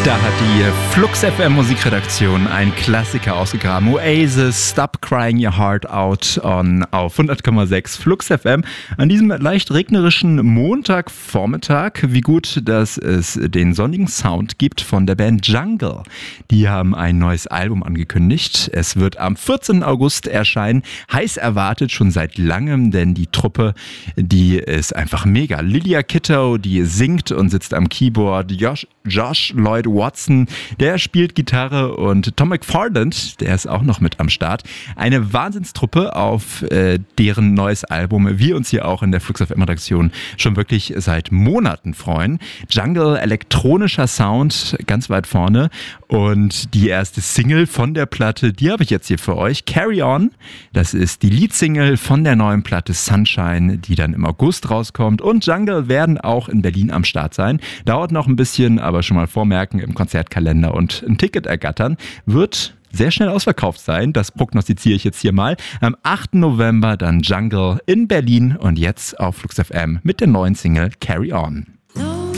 Da hat die Flux FM Musikredaktion einen Klassiker ausgegraben. Oasis, Stop Crying Your Heart Out auf 100,6 Flux FM. An diesem leicht regnerischen Montagvormittag. Wie gut, dass es den sonnigen Sound gibt von der Band Jungle. Die haben ein neues Album angekündigt. Es wird am 14. August erscheinen. Heiß erwartet schon seit langem, denn die Truppe, die ist einfach mega. Lilia Kittow, die singt und sitzt am Keyboard. Josh Lloyd Watson, der spielt Gitarre, und Tom McFarland, der ist auch noch mit am Start. Eine Wahnsinnstruppe, auf deren neues Album wir uns hier auch in der Flux FM Redaktion schon wirklich seit Monaten freuen. Jungle, elektronischer Sound, ganz weit vorne, und die erste Single von der Platte, die habe ich jetzt hier für euch. Carry On, das ist die Leadsingle von der neuen Platte Sunshine, die dann im August rauskommt, und Jungle werden auch in Berlin am Start sein. Dauert noch ein bisschen, aber schon mal vormerken im Konzertkalender und ein Ticket ergattern. Wird sehr schnell ausverkauft sein, das prognostiziere ich jetzt hier mal. Am 8. November dann Jungle in Berlin, und jetzt auf Flux FM mit der neuen Single Carry On.